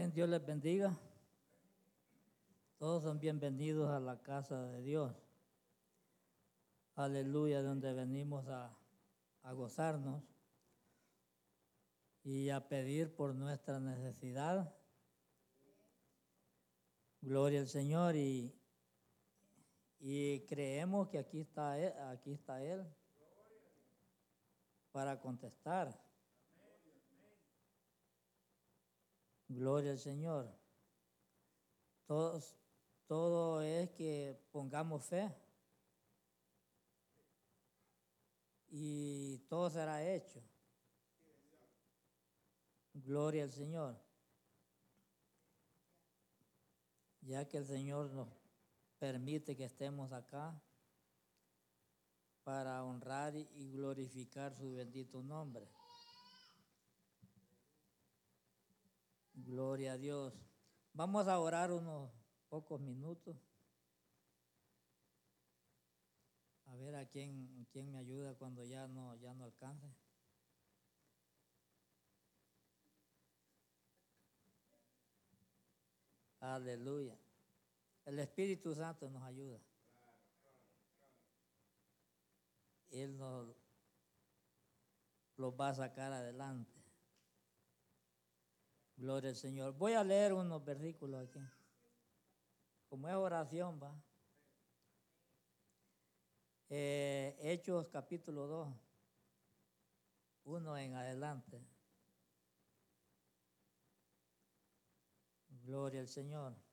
Amén, Dios les bendiga. Todos son bienvenidos a la casa de Dios. Aleluya, donde venimos a gozarnos y a pedir por nuestra necesidad. Gloria al Señor y creemos que aquí está Él para contestar. Gloria al Señor. Todo es que pongamos fe y todo será hecho. Gloria al Señor. Ya que el Señor nos permite que estemos acá para honrar y glorificar su bendito nombre. Gloria a Dios. Vamos a orar unos pocos minutos. A ver a quién me ayuda cuando ya no alcance. Aleluya. El Espíritu Santo nos ayuda. Él nos los va a sacar adelante. Gloria al Señor. Voy a leer unos versículos aquí. Como es oración, va. Hechos capítulo 2, 1 en adelante. Gloria al Señor.